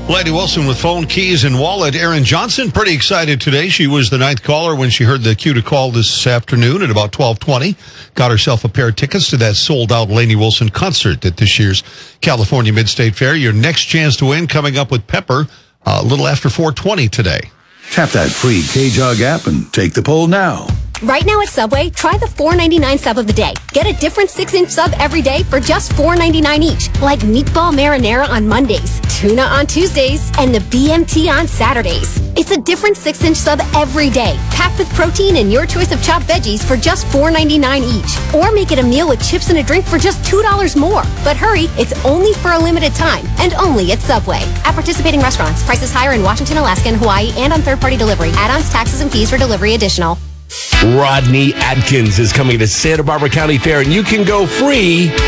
Lady Wilson with phone, keys, and wallet. Erin Johnson, pretty excited today. She was the 9th caller when she heard the cue to call this afternoon at about 12:20. Got herself a pair of tickets to that sold-out Lainey Wilson concert at this year's California Mid-State Fair. Your next chance to win coming up with Pepper a little after 4:20 today. Tap that free KJOG app and take the poll now. Right now at Subway, try the $4.99 sub of the day. Get a different 6-inch sub every day for just $4.99 each. Like meatball marinara on Mondays, tuna on Tuesdays, and the BMT on Saturdays. It's a different 6-inch sub every day, packed with protein and your choice of chopped veggies for just $4.99 each. Or make it a meal with chips and a drink for just $2 more. But hurry, it's only for a limited time, and only at Subway. At participating restaurants, prices higher in Washington, Alaska, and Hawaii, and on third-party delivery. Add-ons, taxes, and fees for delivery additional. Rodney Atkins is coming to Santa Barbara County Fair, and you can go free